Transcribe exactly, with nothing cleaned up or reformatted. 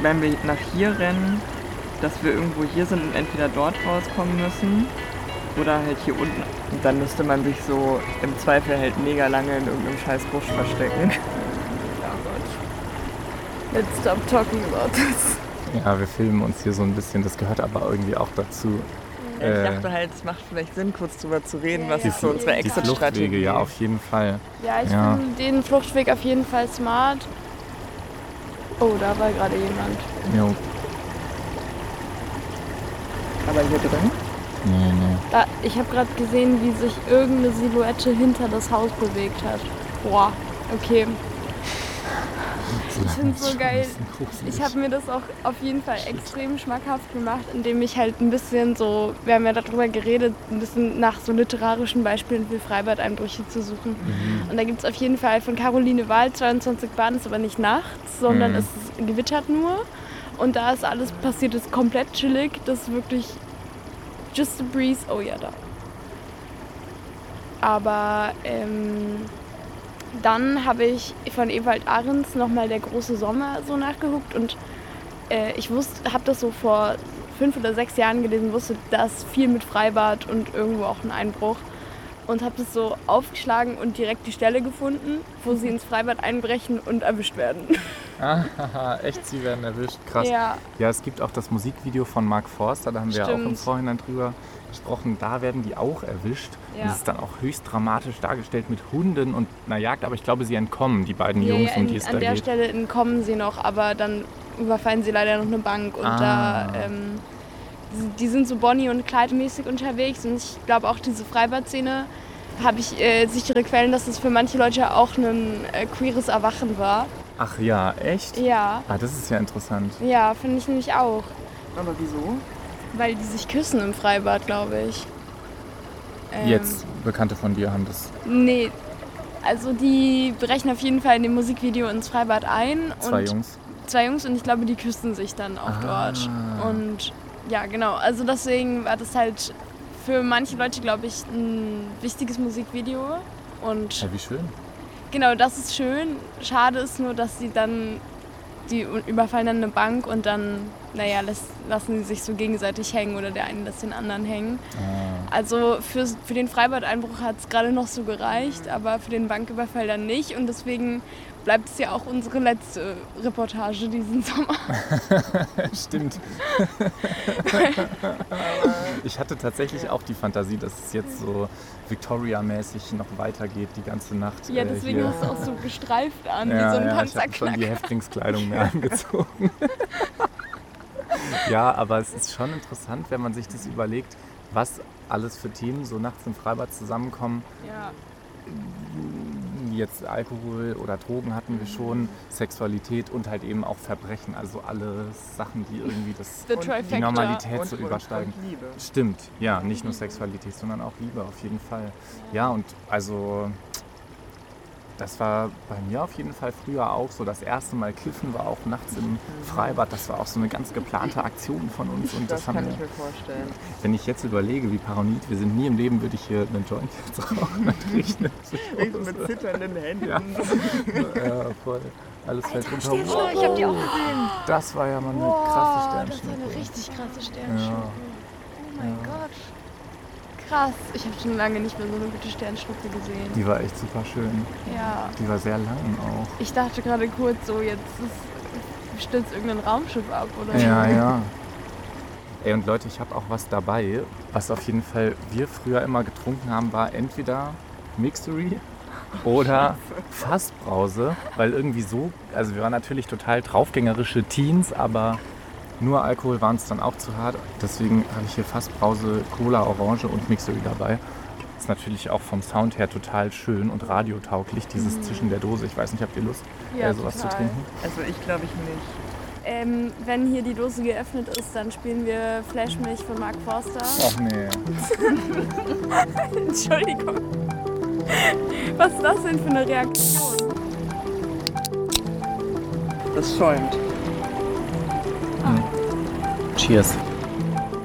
wenn wir nach hier rennen, dass wir irgendwo hier sind und entweder dort rauskommen müssen oder halt hier unten. Und dann müsste man sich so im Zweifel halt mega lange in irgendeinem scheiß Busch verstecken. Let's stop talking about this. Ja, wir filmen uns hier so ein bisschen, das gehört aber irgendwie auch dazu. Ich äh, dachte halt, es macht vielleicht Sinn, kurz drüber zu reden, ja, was ja, ist so unsere Exit-Strategie. Die Fluchtwege, ja, auf jeden Fall. Ja, ich ja. finde den Fluchtweg auf jeden Fall smart. Oh, da war gerade jemand. Jo. Aber hier drin? Nee, nee. Da, ich habe gerade gesehen, wie sich irgendeine Silhouette hinter das Haus bewegt hat. Boah, okay. Ich finde es so geil. Ich habe mir das auch auf jeden Fall extrem schmackhaft gemacht, indem ich halt ein bisschen so, wir haben ja darüber geredet, ein bisschen nach so literarischen Beispielen für Freibad-Einbrüche zu suchen. Mhm. Und da gibt es auf jeden Fall von Caroline Wahl zweiundzwanzig Baden, ist aber nicht nachts, sondern mhm. es gewittert nur. Und da ist alles passiert, ist komplett chillig, das ist wirklich just a breeze. Oh ja, da. Aber ähm, dann habe ich von Ewald Ahrens nochmal Der große Sommer so nachgeguckt und äh, ich wusste, habe das so vor fünf oder sechs Jahren gelesen, wusste, dass viel mit Freibad und irgendwo auch ein Einbruch und habe das so aufgeschlagen und direkt die Stelle gefunden, wo sie ins Freibad einbrechen und erwischt werden. Ah, echt, sie werden erwischt, krass. Ja. Ja, es gibt auch das Musikvideo von Mark Forster, da haben wir Stimmt. ja auch im Vorhinein drüber gesprochen, da werden die auch erwischt. Ja. Und es ist dann auch höchst dramatisch dargestellt mit Hunden und einer Jagd, aber ich glaube, sie entkommen, die beiden Ja, Jungs, ja, um die es da an der geht. Stelle entkommen sie noch, aber dann überfallen sie leider noch eine Bank und Ah. da, ähm, die sind so Bonnie und Clyde mäßig unterwegs und ich glaube auch diese Freibad-Szene, habe ich äh, sichere Quellen, dass es für manche Leute auch ein äh, queeres Erwachen war. Ach ja, echt? Ja. Ah, das ist ja interessant. Ja, finde ich nämlich auch. Aber wieso? Weil die sich küssen im Freibad, glaube ich. Ähm, Jetzt, Bekannte von dir haben das. Nee, also die brechen auf jeden Fall in dem Musikvideo ins Freibad ein. Zwei und Jungs. Zwei Jungs und ich glaube, die küssen sich dann auch Ah. dort. Und ja, genau. Also deswegen war das halt für manche Leute, glaube ich, ein wichtiges Musikvideo. Und Ja, wie schön. genau, das ist schön. Schade ist nur, dass sie dann, die überfallen dann eine Bank und dann, naja, lässt, lassen sie sich so gegenseitig hängen oder der eine lässt den anderen hängen. Ah. Also für, für den Freibad-Einbruch hat es gerade noch so gereicht, aber für den Banküberfall dann nicht. Und deswegen bleibt es ja auch unsere letzte Reportage diesen Sommer. Stimmt. Ich hatte tatsächlich auch die Fantasie, dass es jetzt so Victoria-mäßig noch weitergeht die ganze Nacht. Ja, äh, deswegen hier. hast du auch so gestreift an, Ja, wie so ein ja, ich habe schon die Panzerknacker. Häftlingskleidung mehr angezogen. Ja, aber es ist schon interessant, wenn man sich das überlegt, was alles für Themen so nachts im Freibad zusammenkommen. Ja. Jetzt Alkohol oder Drogen hatten wir schon, Sexualität und halt eben auch Verbrechen, also alle Sachen, die irgendwie das, The die Trifecta. Normalität Und, so und, übersteigen. und Liebe. Stimmt, ja, nicht nur Sexualität, sondern auch Liebe auf jeden Fall. Ja, und also das war bei mir auf jeden Fall früher auch so. Das erste Mal kiffen war auch nachts im Freibad. Das war auch so eine ganz geplante Aktion von uns. Und Das das haben kann wir, ich mir vorstellen. wenn ich jetzt überlege, wie paranoid wir sind, nie im Leben würde ich hier einen Joint jetzt rauchen. Dann krieg ich eine Ich so mit zitternden Händen. Ja. Ja, voll. Alles fällt runter. Sternschnuppe, ich hab die auch gesehen. Das war ja mal eine Wow, krasse das war Sternschnuppe. eine richtig krasse Sternschnuppe. Ja. Oh mein Ja. Gott. Krass. Ich habe schon lange nicht mehr so eine gute Sternschnuppe gesehen. Die war echt super schön. Ja. Die war sehr lang auch. Ich dachte gerade kurz so, jetzt ist, stürzt irgendein Raumschiff ab oder Ja, so. ja. Ey, und Leute, ich habe auch was dabei, was auf jeden Fall wir früher immer getrunken haben, war entweder Mixery oder Fassbrause, weil irgendwie so, also wir waren natürlich total draufgängerische Teens, aber nur Alkohol war uns dann auch zu hart. Deswegen habe ich hier Fassbrause, Cola, Orange und Mixery dabei. Ist natürlich auch vom Sound her total schön und radiotauglich, dieses Zwischen der Dose. Ich weiß nicht, habt ihr Lust, Ja, äh, sowas total. zu trinken? Also ich glaube ich nicht. Ähm, wenn hier die Dose geöffnet ist, dann spielen wir Flashmilch von Mark Forster. Ach nee. Entschuldigung. Was ist das denn für eine Reaktion? Das schäumt. Cheers.